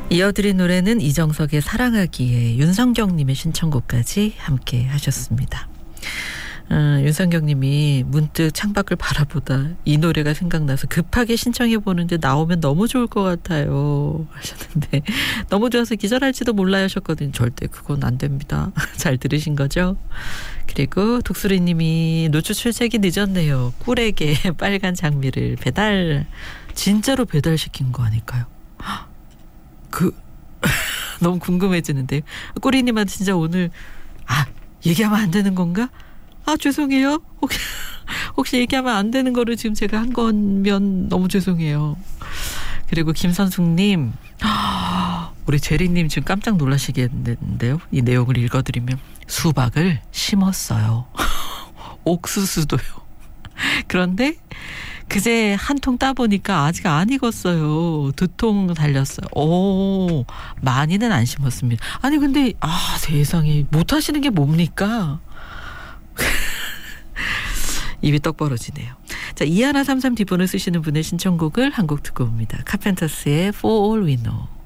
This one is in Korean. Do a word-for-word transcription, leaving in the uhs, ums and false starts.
이어드린 노래는 이정석의 사랑하기에 윤성경님의 신청곡까지 함께 하셨습니다. 어, 윤성경님이 문득 창밖을 바라보다 이 노래가 생각나서 급하게 신청해보는데 나오면 너무 좋을 것 같아요 하셨는데 너무 좋아서 기절할지도 몰라요 하셨거든요. 절대 그건 안 됩니다. 잘 들으신 거죠? 그리고 독수리님이 노출 출첵이 늦었네요. 꿀에게 빨간 장미를 배달 진짜로 배달시킨 거 아닐까요? 그 너무 궁금해지는데 꿀이님한테 진짜 오늘 아 얘기하면 안 되는 건가? 아 죄송해요. 혹시, 혹시 얘기하면 안 되는 거를 지금 제가 한 거면 너무 죄송해요. 그리고 김선숙님 우리 제리님 지금 깜짝 놀라시겠는데요. 이 내용을 읽어드리면 수박을 심었어요. 옥수수도요. 그런데 그제 한 통 따보니까 아직 안 익었어요. 두 통 달렸어요. 오, 많이는 안 심었습니다. 아니 근데 아 세상에 못하시는 게 뭡니까? 입이 떡 벌어지네요. 자, 이하나삼삼 디본을 쓰시는 분의 신청곡을 한 곡 듣고 옵니다. 카펜터스의 For All We Know.